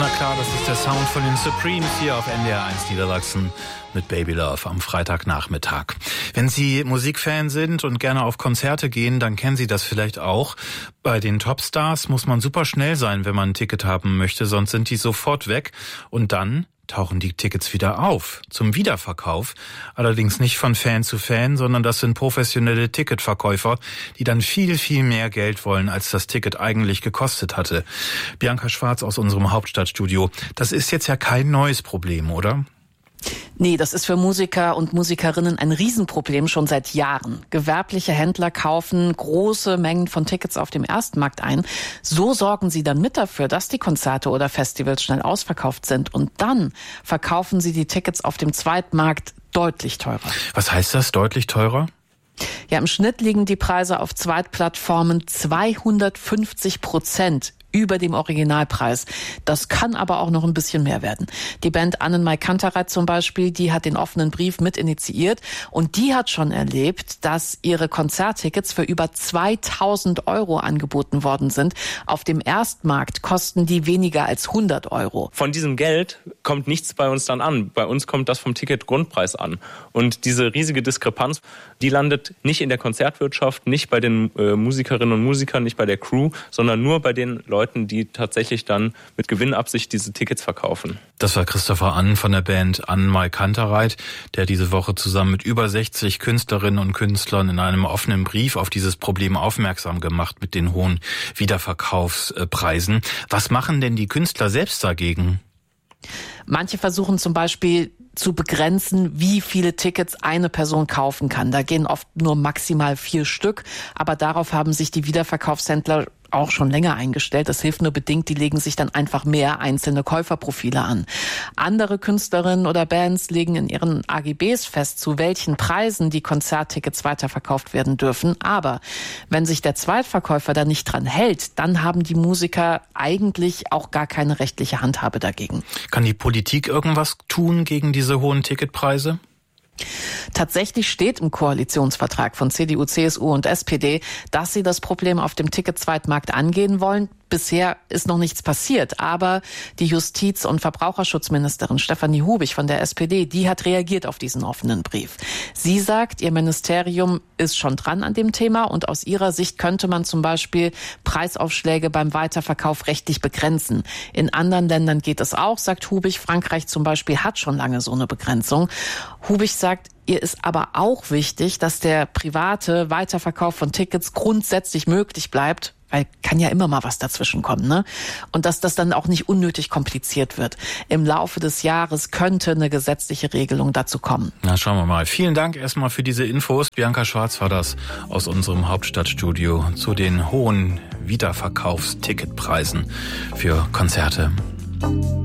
Na klar, das ist der Sound von den Supremes hier auf NDR 1 Niedersachsen mit Baby Love am Freitagnachmittag. Wenn Sie Musikfan sind und gerne auf Konzerte gehen, dann kennen Sie das vielleicht auch. Bei den Topstars muss man super schnell sein, wenn man ein Ticket haben möchte, sonst sind die sofort weg und dann tauchen die Tickets wieder auf zum Wiederverkauf. Allerdings nicht von Fan zu Fan, sondern das sind professionelle Ticketverkäufer, die dann viel, viel mehr Geld wollen, als das Ticket eigentlich gekostet hatte. Bianca Schwarz aus unserem Hauptstadtstudio. Das ist jetzt ja kein neues Problem, oder? Nee, das ist für Musiker und Musikerinnen ein Riesenproblem schon seit Jahren. Gewerbliche Händler kaufen große Mengen von Tickets auf dem Erstmarkt ein. So sorgen sie dann mit dafür, dass die Konzerte oder Festivals schnell ausverkauft sind. Und dann verkaufen sie die Tickets auf dem Zweitmarkt deutlich teurer. Was heißt das, deutlich teurer? Ja, im Schnitt liegen die Preise auf Zweitplattformen 250% über dem Originalpreis. Das kann aber auch noch ein bisschen mehr werden. Die Band Annenmai Kantereit zum Beispiel, die hat den offenen Brief mit initiiert und die hat schon erlebt, dass ihre Konzerttickets für über 2.000 € angeboten worden sind. Auf dem Erstmarkt kosten die weniger als 100 €. Von diesem Geld kommt nichts bei uns dann an. Bei uns kommt das vom Ticketgrundpreis an. Und diese riesige Diskrepanz, die landet nicht in der Konzertwirtschaft, nicht bei den Musikerinnen und Musikern, nicht bei der Crew, sondern nur bei den Leuten, die tatsächlich dann mit Gewinnabsicht diese Tickets verkaufen. Das war Christopher Ann von der Band Annenmai Kantereit, der diese Woche zusammen mit über 60 Künstlerinnen und Künstlern in einem offenen Brief auf dieses Problem aufmerksam gemacht mit den hohen Wiederverkaufspreisen. Was machen denn die Künstler selbst dagegen? Manche versuchen zum Beispiel zu begrenzen, wie viele Tickets eine Person kaufen kann. Da gehen oft nur maximal 4 Stück, aber darauf haben sich die Wiederverkaufshändler auch schon länger eingestellt. Das hilft nur bedingt, die legen sich dann einfach mehr einzelne Käuferprofile an. Andere Künstlerinnen oder Bands legen in ihren AGBs fest, zu welchen Preisen die Konzerttickets weiterverkauft werden dürfen. Aber wenn sich der Zweitverkäufer da nicht dran hält, dann haben die Musiker eigentlich auch gar keine rechtliche Handhabe dagegen. Kann die Politik irgendwas tun gegen diese hohen Ticketpreise? Tatsächlich steht im Koalitionsvertrag von CDU, CSU und SPD, dass sie das Problem auf dem Ticket-Zweitmarkt angehen wollen. Bisher ist noch nichts passiert, aber die Justiz- und Verbraucherschutzministerin Stefanie Hubich von der SPD, die hat reagiert auf diesen offenen Brief. Sie sagt, ihr Ministerium ist schon dran an dem Thema und aus ihrer Sicht könnte man zum Beispiel Preisaufschläge beim Weiterverkauf rechtlich begrenzen. In anderen Ländern geht es auch, sagt Hubich. Frankreich zum Beispiel hat schon lange so eine Begrenzung. Hubich sagt, ihr ist aber auch wichtig, dass der private Weiterverkauf von Tickets grundsätzlich möglich bleibt, weil kann ja immer mal was dazwischen kommen, ne? Und dass das dann auch nicht unnötig kompliziert wird. Im Laufe des Jahres könnte eine gesetzliche Regelung dazu kommen. Na, schauen wir mal. Vielen Dank erstmal für diese Infos. Bianca Schwarz war das aus unserem Hauptstadtstudio zu den hohen Wiederverkaufsticketpreisen für Konzerte.